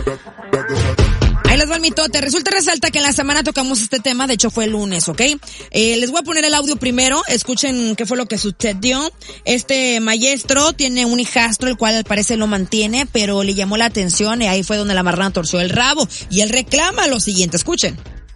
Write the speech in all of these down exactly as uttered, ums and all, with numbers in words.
Ahí les va el mitote. Resulta resalta que en la semana tocamos este tema, de hecho fue el lunes, ¿ok? Eh, les voy a poner el audio primero, escuchen qué fue lo que sucedió. Este maestro tiene un hijastro, el cual al parecer lo mantiene, pero le llamó la atención y ahí fue donde la marrana torció el rabo. Y él reclama lo siguiente, escuchen.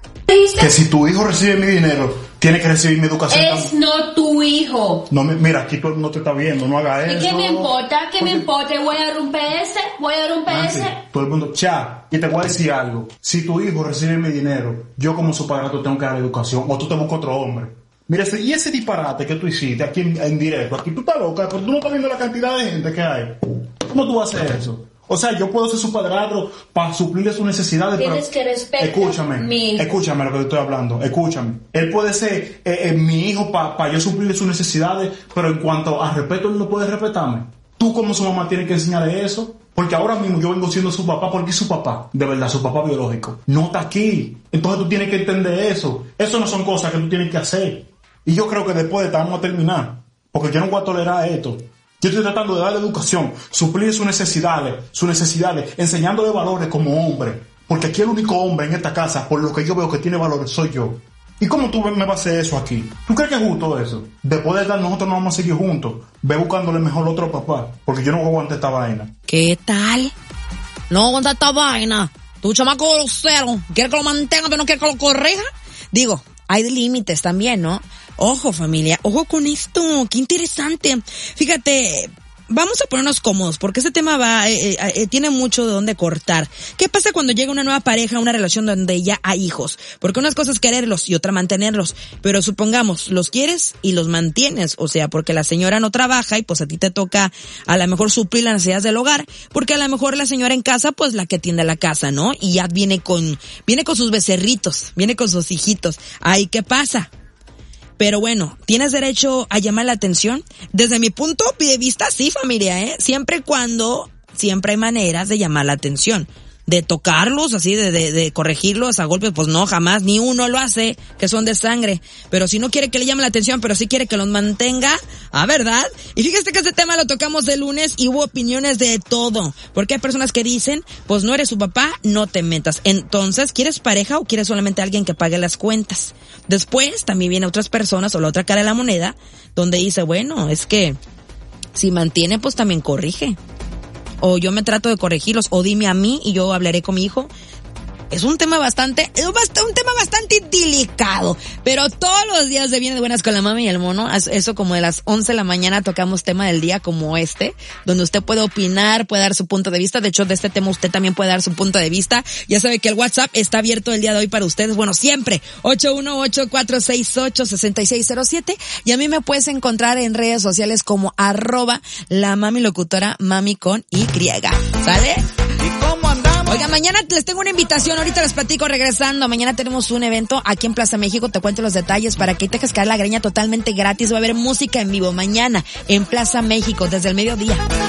Que si tu hijo recibe mi dinero, tiene que recibir mi educación. Es también. No tu hijo. No, mira, aquí todo el mundo te está viendo, no haga eso. ¿Y qué me importa? ¿Qué Porque... me importa? ¿Voy a romper ese? ¿Voy a romper Nancy, ese? todo el mundo, cha, y te voy a decir algo. Si tu hijo recibe mi dinero, yo como su padre tengo que dar educación, o tú te buscas otro hombre. Mira, ese, y ese disparate que tú hiciste aquí en, en directo, aquí tú estás loca, pero tú no estás viendo la cantidad de gente que hay. ¿Cómo tú vas a hacer eso? O sea, yo puedo ser su padrastro para suplirle sus necesidades. Tienes pero... que respetar. Escúchame, mi... escúchame lo que te estoy hablando, escúchame. Él puede ser eh, eh, mi hijo para pa yo suplirle sus necesidades, pero en cuanto a respeto, él no puede respetarme. Tú como su mamá tienes que enseñarle eso, porque ahora mismo yo vengo siendo su papá, porque es su papá, de verdad, su papá biológico. No está aquí. Entonces tú tienes que entender eso. Eso no son cosas que tú tienes que hacer. Y yo creo que después de esta vamos a terminar, porque yo no voy a tolerar esto. Yo estoy tratando de darle educación, suplir sus necesidades, sus necesidades, enseñándole valores como hombre. Porque aquí el único hombre en esta casa, por lo que yo veo que tiene valores, soy yo. ¿Y cómo tú me vas a hacer eso aquí? ¿Tú crees que es justo eso? Después de estar, nosotros no vamos a seguir juntos. Ve buscándole mejor otro papá, porque yo no voy a aguantar esta vaina. ¿Qué tal? No aguanta esta vaina. Tu chamaco grosero, ¿quiere que lo mantenga, pero no quiere que lo corrija? Digo, hay límites también, ¿no? Ojo, familia, ojo con esto, qué interesante. Fíjate, vamos a ponernos cómodos porque este tema va eh, eh, tiene mucho de dónde cortar. ¿Qué pasa cuando llega una nueva pareja, una relación donde ya hay hijos? Porque una cosa es quererlos y otra mantenerlos, pero supongamos, los quieres y los mantienes, o sea, porque la señora no trabaja y pues a ti te toca a lo mejor suplir las necesidades del hogar, porque a lo mejor la señora en casa pues la que atiende la casa, ¿no? Y ya viene con viene con sus becerritos, viene con sus hijitos. Ay, ¿qué pasa? Pero bueno, ¿tienes derecho a llamar la atención? Desde mi punto de vista, sí, familia, ¿eh? Siempre y cuando, siempre hay maneras de llamar la atención. De tocarlos, así, de, de, de corregirlos a golpes, pues no, jamás, ni uno lo hace, que son de sangre. Pero si no quiere que le llame la atención, pero sí quiere que los mantenga, ¿ah, verdad? Y fíjate que este tema lo tocamos el lunes y hubo opiniones de todo. Porque hay personas que dicen, pues no eres su papá, no te metas. Entonces, ¿quieres pareja o quieres solamente alguien que pague las cuentas? Después, también vienen otras personas, o la otra cara de la moneda, donde dice, bueno, es que si mantiene, pues también corrige. O yo me trato de corregirlos, o dime a mí y yo hablaré con mi hijo. Es un tema bastante, es un tema bastante delicado, pero todos los días de Viene de Buenas con la Mami y el Mono, eso como de las once de la mañana tocamos tema del día como este, donde usted puede opinar, puede dar su punto de vista. De hecho, de este tema usted también puede dar su punto de vista. Ya sabe que el WhatsApp está abierto el día de hoy para ustedes, bueno, siempre, ocho uno ocho, cuatro seis ocho, seis seis cero siete, y a mí me puedes encontrar en redes sociales como arroba la mami locutora, mami con Y, ¿sale? ¿Y cómo andamos? Oiga, mañana les tengo una invitación, ahorita les platico regresando. Mañana tenemos un evento aquí en Plaza México, te cuento los detalles para que te dejes caer la greña totalmente gratis. Va a haber música en vivo mañana en Plaza México desde el mediodía.